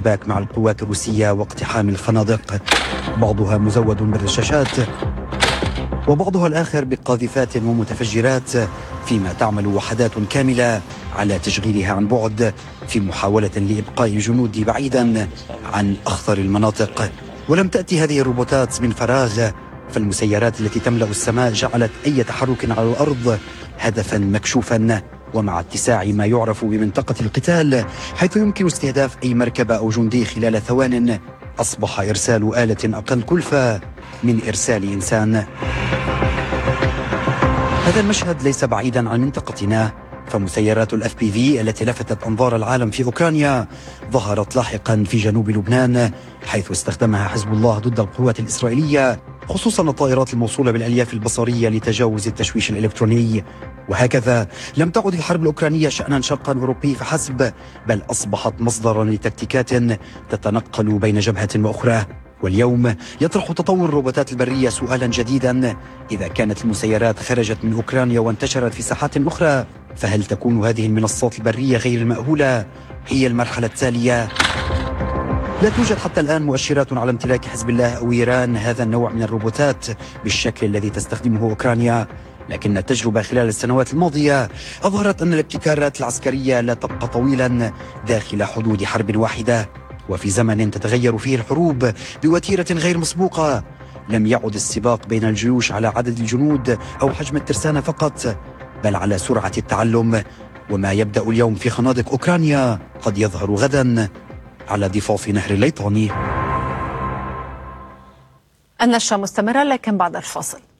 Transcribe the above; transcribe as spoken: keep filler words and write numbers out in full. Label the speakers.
Speaker 1: الاشتباك مع القوات الروسية واقتحام الخنادق، بعضها مزود بالرشاشات وبعضها الآخر بقاذفات ومتفجرات، فيما تعمل وحدات كاملة على تشغيلها عن بعد في محاولة لإبقاء الجنود بعيدا عن أخطر المناطق. ولم تأتي هذه الروبوتات من فراغ، فالمسيرات التي تملأ السماء جعلت أي تحرك على الأرض هدفا مكشوفا، ومع اتساع ما يعرف بمنطقة القتال حيث يمكن استهداف أي مركبة أو جندي خلال ثوان، أصبح إرسال آلة أقل كلفة من إرسال إنسان. هذا المشهد ليس بعيدا عن منطقتنا، فمسيرات الاف بي في التي لفتت أنظار العالم في أوكرانيا ظهرت لاحقا في جنوب لبنان، حيث استخدمها حزب الله ضد القوات الإسرائيلية، خصوصا الطائرات الموصولة بالألياف البصرية لتجاوز التشويش الإلكتروني. وهكذا لم تعد الحرب الأوكرانية شأنا شرقا أوروبي فحسب، بل أصبحت مصدرا لتكتيكات تتنقل بين جبهة وأخرى. واليوم يطرح تطور الروبوتات البرية سؤالا جديدا: إذا كانت المسيرات خرجت من أوكرانيا وانتشرت في ساحات أخرى، فهل تكون هذه المنصات البرية غير المأهولة هي المرحلة التالية؟ لا توجد حتى الآن مؤشرات على امتلاك حزب الله أو إيران هذا النوع من الروبوتات بالشكل الذي تستخدمه أوكرانيا، لكن التجربة خلال السنوات الماضية أظهرت أن الابتكارات العسكرية لا تبقى طويلا داخل حدود حرب واحدة. وفي زمن تتغير فيه الحروب بوتيرة غير مسبوقة، لم يعد السباق بين الجيوش على عدد الجنود أو حجم الترسانة فقط، بل على سرعة التعلم. وما يبدأ اليوم في خنادق أوكرانيا قد يظهر غدا على ضفاف نهر الليطاني.
Speaker 2: النشرة مستمرة لكن بعد الفاصل.